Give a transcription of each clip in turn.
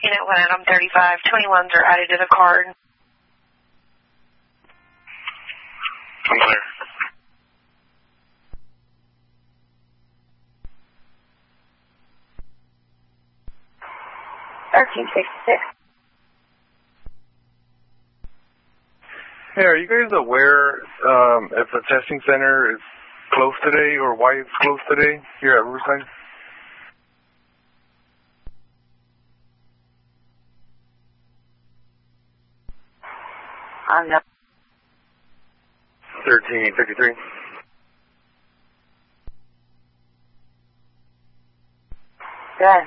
Unit 1 Adam 35, 21s are added to the card. I'm clear. Hey, are you guys aware if the testing center is closed today or why it's closed today here at Riverside? No. 1353. Good.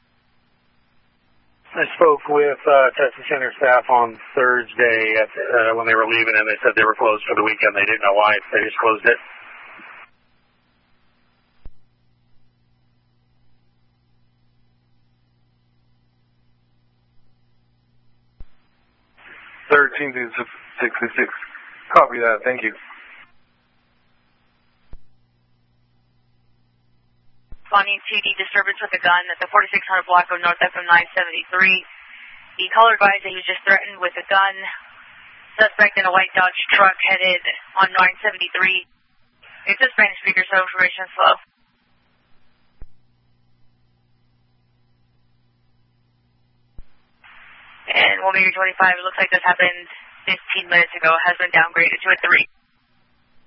I spoke with testing center staff on Thursday when they were leaving, and they said they were closed for the weekend. They didn't know why. They just closed it. $13,266. Copy that. Thank you. Responding to the disturbance with a gun at the 4600 block of North FM 973. The caller advised that he was just threatened with a gun. Suspect in a white Dodge truck headed on 973. It's a Spanish speaker, so information slow. And 1 25, it looks like this happened 15 minutes ago. Has been downgraded to a 3.